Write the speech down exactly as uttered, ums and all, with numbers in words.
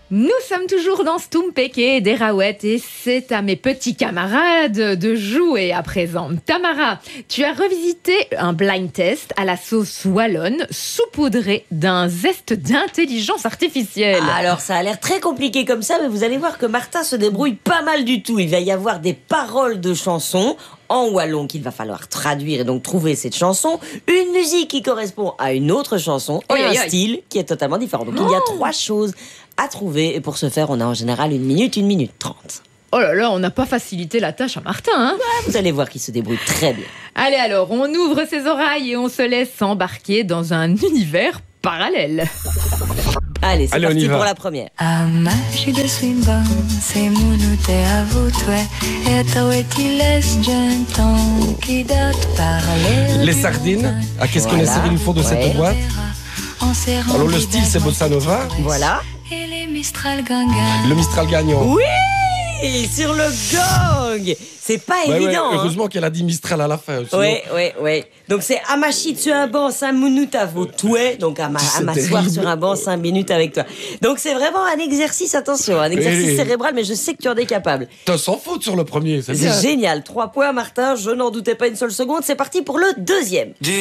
Nous sommes toujours dans Stumpeke des Raouettes et c'est à mes petits camarades de jouer à présent. Tamara, tu as revisité un blind test à la sauce wallonne saupoudré d'un zeste d'intelligence artificielle. Ah, alors ça a l'air très compliqué comme ça, mais vous allez voir que Martin se débrouille pas mal du tout. Il va y avoir des paroles de chansons en wallon qu'il va falloir traduire et donc trouver cette chanson, une musique qui correspond à une autre chanson et un style qui est totalement différent. Donc oh il y a trois choses à trouver et pour ce faire on a en général une minute, une minute trente. Oh là là, on n'a pas facilité la tâche à Martin, hein. Ouais, vous allez voir qu'il se débrouille très bien. Allez alors, on ouvre ses oreilles et on se laisse embarquer dans un univers parallèle. Allez, c'est Allez, parti pour la première. Les sardines. Ah, qu'est-ce voilà. qu'on essaie il faut de ouais. cette boîte? Alors le style c'est bossa nova. Voilà. Et les Mistral gagnant. Le Mistral gagnant. Oui, sur le gong. C'est pas bah évident. Ouais, heureusement hein. qu'elle a dit Mistral à la fin. Sinon... Oui, oui, oui. Donc c'est Amachi sur un banc, cinq minutes à vos touets. Donc à, ma, à m'asseoir sur un banc, cinq minutes avec toi. Donc c'est vraiment un exercice, attention, un exercice et... cérébral, mais je sais que tu en es capable. T'as sans faute sur le premier, c'est bien. C'est génial. Trois points, Martin. Je n'en doutais pas une seule seconde. C'est parti pour le deuxième.